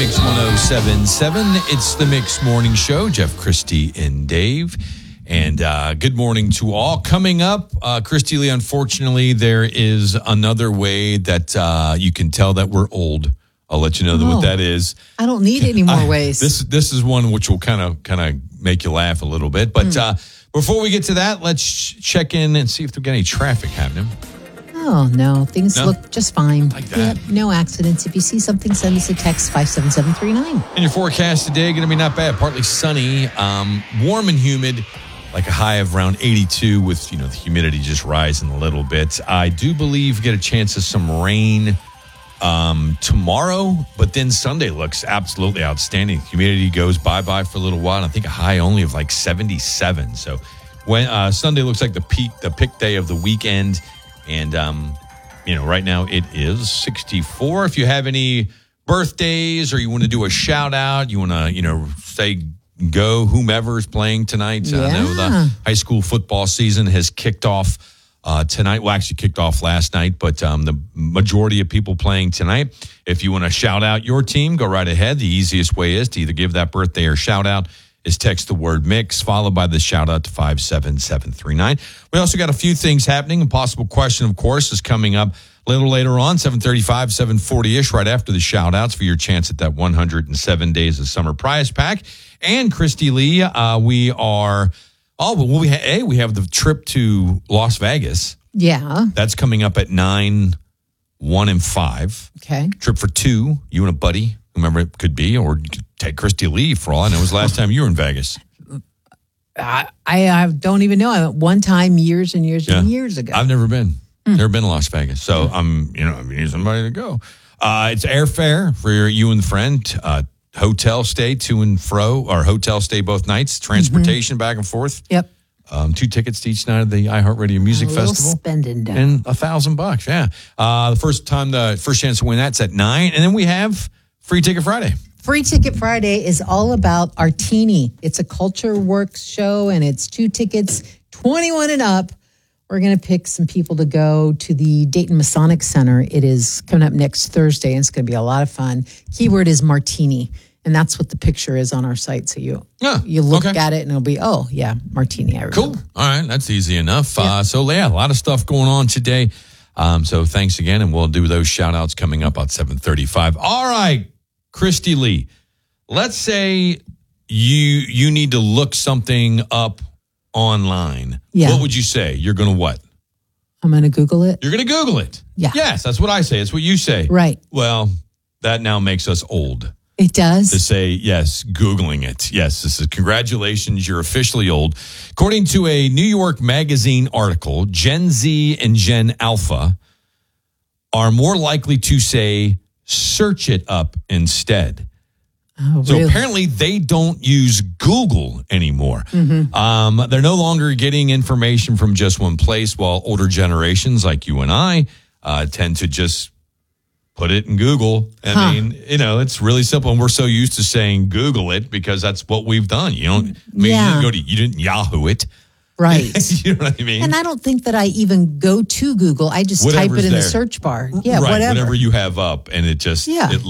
Mix 107.7. It's the Mix Morning Show. Jeff, Christy, and Dave. And good morning to all. Coming up, Christy Lee, unfortunately, there is another way that you can tell that we're old. I'll let you know what that is. I don't need any more ways. This is one which will kind of make you laugh a little bit. But before we get to that, let's check in and see if there's any traffic happening. Oh, no. Things look just fine. Like that. Yep, no accidents. If you see something, send us a text, 57739. And your forecast today, going to be not bad. Partly sunny, warm and humid, like a high of around 82 with, the humidity just rising a little bit. I do believe get a chance of some rain tomorrow, but then Sunday looks absolutely outstanding. Humidity goes bye-bye for a little while. I think a high only of like 77. So when Sunday looks like the pick day of the weekend. And, right now it is 64. If you have any birthdays or you want to do a shout out, you want to, say go whomever is playing tonight. Yeah. I know the high school football season has kicked off tonight. Well, actually kicked off last night, but the majority of people playing tonight. If you want to shout out your team, go right ahead. The easiest way is to either give that birthday or shout out is text the word mix, followed by the shout out to 57739. We also got a few things happening. A possible question, of course, is coming up a little later on, 7:35, 7:40-ish, right after the shout outs for your chance at that 107 Days of Summer prize pack. And Christy Lee, we have the trip to Las Vegas. Yeah. That's coming up at 9, 1, and 5. Okay. Trip for 2, you and a buddy, whomever it could be, or you could take Christy Lee for all I know. It was the last time you were in Vegas. I don't even know. I went one time years and years and years ago. I've never been. Never been to Las Vegas. So I need somebody to go. It's airfare for you and the friend. Hotel stay to and fro, or hotel stay both nights. Transportation back and forth. Yep. 2 tickets to each night of the iHeartRadio Music Festival. Spending down. And $1,000. Yeah. The first chance to win that's at 9, and then we have Free Ticket Friday. Free Ticket Friday is all about Artini. It's a Culture Works show, and it's 2 tickets, 21 and up. We're going to pick some people to go to the Dayton Masonic Center. It is coming up next Thursday, and it's going to be a lot of fun. Keyword is Martini, and that's what the picture is on our site. So you look at it, and it'll be, Martini. I remember. Cool. All right. That's easy enough. Yeah. A lot of stuff going on today. So thanks again, and we'll do those shout-outs coming up at 7:35. All right, Christy Lee, let's say you need to look something up online. Yeah. What would you say? You're going to what? I'm going to Google it. You're going to Google it. Yeah. Yes, that's what I say. It's what you say. Right. Well, that now makes us old. It does? To say, yes, Googling it. Yes, this is congratulations, you're officially old. According to a New York Magazine article, Gen Z and Gen Alpha are more likely to say, search it up instead. Oh, So really? apparently they don't use Google anymore. They're no longer getting information from just one place, while older generations like you and I tend to just put it in Google. I mean, it's really simple. And we're so used to saying Google it because that's what we've done. You didn't Yahoo it. Right. You know what I mean? And I don't think that I even go to Google. I just type it in the search bar. Yeah, right, whatever. Whatever you have up, and it just it